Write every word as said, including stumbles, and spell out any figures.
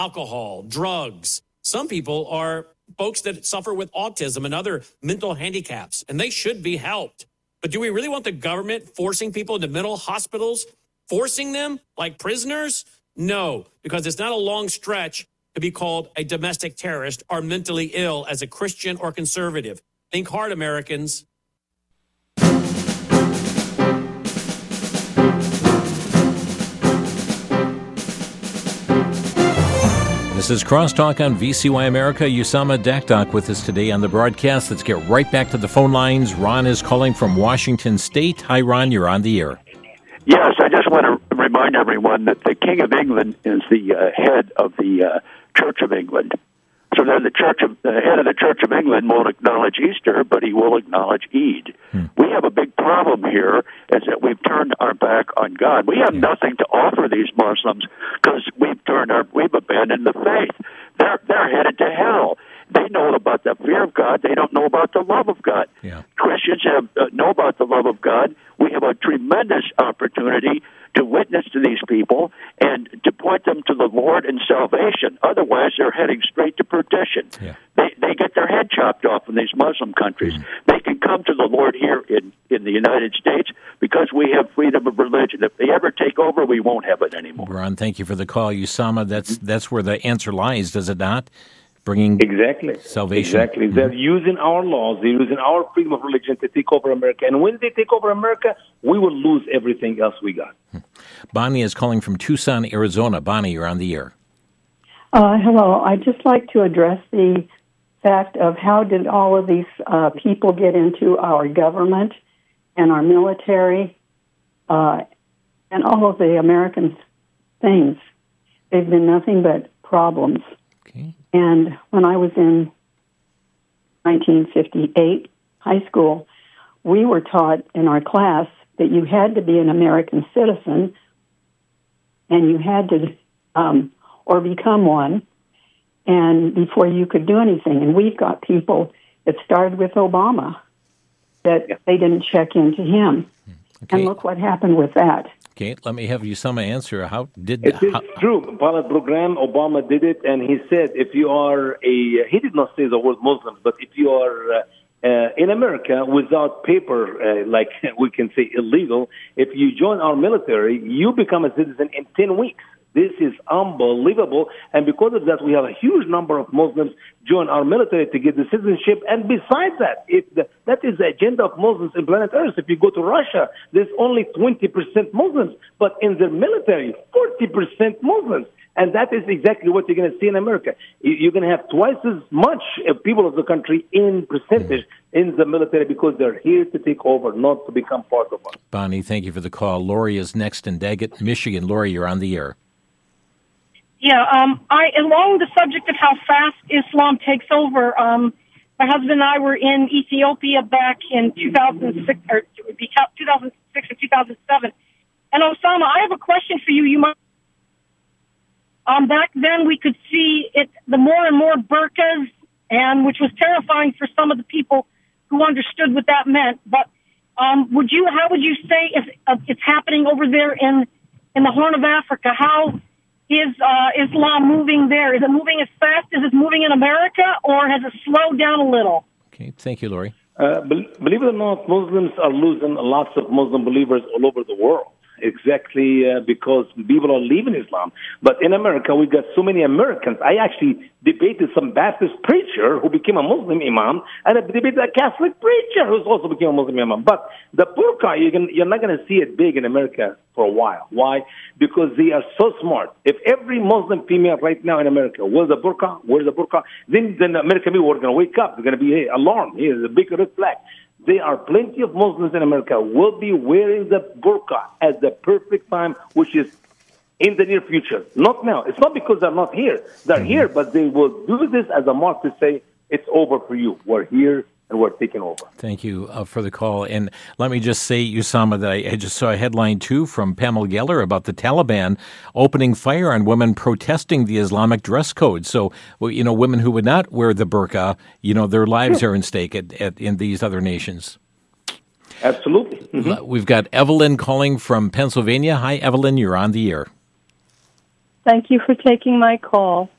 alcohol, drugs. Some people are folks that suffer with autism and other mental handicaps, and they should be helped. But do we really want the government forcing people into mental hospitals, forcing them like prisoners? No, because it's not a long stretch to be called a domestic terrorist or mentally ill as a Christian or conservative. Think hard, Americans. This is Crosstalk on V C Y America. Usama Dakdak with us today on the broadcast. Let's get right back to the phone lines. Ron is calling from Washington State. Hi, Ron. You're on the air. Yes, I just want to remind everyone that the King of England is the uh, head of the uh, Church of England. So then the Church of the head of the Church of England won't acknowledge Easter, but he will acknowledge Eid. Hmm. We have a big problem here, is that we've turned our back on God. We have nothing to offer these Muslims because we've turned our we've abandoned the faith. They're they're headed to hell. They know about the fear of God. They don't know about the love of God. Yeah. Christians have uh, know about the love of God. We have a tremendous opportunity to witness to these people and to point them to the Lord and salvation. Otherwise, they're heading straight to perdition. Yeah. They they get their head chopped off in these Muslim countries. Mm-hmm. They can come to the Lord here in, in the United States because we have freedom of religion. If they ever take over, we won't have it anymore. Ron, thank you for the call. Usama, that's, that's where the answer lies, does it not? Bringing exactly salvation. Exactly. Mm-hmm. They're using our laws, they're using our freedom of religion to take over America. And when they take over America, we will lose everything else we got. Bonnie is calling from Tucson, Arizona. Bonnie, you're on the air. Uh, hello. I'd just like to address the fact of how did all of these uh, people get into our government and our military uh, and all of the American things. They've been nothing but problems. Okay. And when I was in nineteen fifty-eight high school, we were taught in our class that you had to be an American citizen and you had to, um, or become one, and before you could do anything. And we've got people that started with Obama that yeah. they didn't check into him. Okay. And look what happened with that. Okay, let me have Usama answer. How did it is how, true? Pilot program. Obama did it, and he said, if you are a, he did not say the word Muslim, but if you are uh, uh, in America without paper, uh, like we can say illegal, if you join our military, you become a citizen in ten weeks. This is unbelievable, and because of that, we have a huge number of Muslims join our military to get the citizenship. And besides that, if the, that is the agenda of Muslims in planet Earth. If you go to Russia, there's only twenty percent Muslims, but in their military, forty percent Muslims. And that is exactly what you're going to see in America. You're going to have twice as much people of the country in percentage in the military because they're here to take over, not to become part of us. Bonnie, thank you for the call. Lori is next in Daggett, Michigan. Lori, you're on the air. Yeah, um, I along the subject of how fast Islam takes over. Um, my husband and I were in Ethiopia back in two thousand six, or it would be two thousand six or two thousand seven. And Osama, I have a question for you. You might. Um, back then, we could see it the more and more burqas, and which was terrifying for some of the people who understood what that meant. But um, would you? How would you say if uh, it's happening over there in in the Horn of Africa? How is uh, Islam moving there? Is it moving as fast as it's moving in America, or has it slowed down a little? Okay, thank you, Lori. Uh, believe it or not, Muslims are losing lots of Muslim believers all over the world. Exactly uh, because people are leaving Islam. But in America, we got so many Americans. I actually debated some Baptist preacher who became a Muslim imam, and I debated a Catholic preacher who's also became a Muslim imam. But the burqa, you're, gonna, you're not going to see it big in America for a while. Why? Because they are so smart. If every Muslim female right now in America wears a burqa, wears a burqa, then, then American people are going to wake up. They're going to be hey, alarmed. Here's a big red flag. There are plenty of Muslims in America will be wearing the burqa at the perfect time, which is in the near future. Not now. It's not because they're not here. They're mm-hmm. here, but they will do this as a mark to say, it's over for you. We're here and we're taking over. Thank you uh, for the call. And let me just say, Usama, that I, I just saw a headline, too, from Pamela Geller about the Taliban opening fire on women protesting the Islamic dress code. So, well, you know, women who would not wear the burqa, you know, their lives are in stake at, at, in these other nations. Absolutely. Mm-hmm. We've got Evelyn calling from Pennsylvania. Hi, Evelyn. You're on the air. Thank you for taking my call.